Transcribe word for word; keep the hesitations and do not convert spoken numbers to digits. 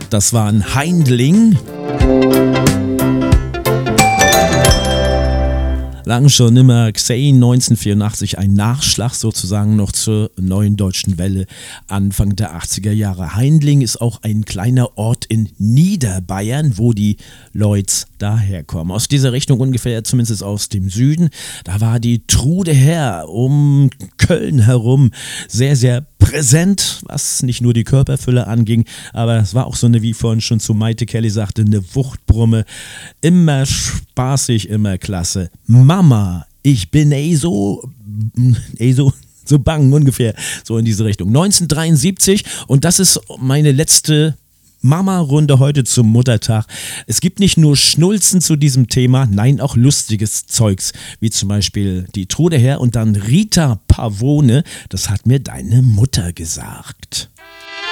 Das war ein Heindling. Lang schon nimmer Xane neunzehnhundertvierundachtzig, ein Nachschlag sozusagen noch zur neuen deutschen Welle Anfang der achtziger Jahre. Heindling ist auch ein kleiner Ort in Niederbayern, wo die Leuts daherkommen. Aus dieser Richtung ungefähr, zumindest aus dem Süden. Da war die Trude Herr um Köln herum sehr, sehr präsent, was nicht nur die Körperfülle anging, aber es war auch so eine, wie vorhin schon zu Maite Kelly sagte, eine Wuchtbrumme. Immer spaßig, immer klasse. Mama, ich bin eh so, eh so, so bang ungefähr, so in diese Richtung. neunzehnhundertdreiundsiebzig, und das ist meine letzte Mama-Runde heute zum Muttertag. Es gibt nicht nur Schnulzen zu diesem Thema, nein, auch lustiges Zeugs, wie zum Beispiel die Trude Herr und dann Rita Pavone. Das hat mir deine Mutter gesagt.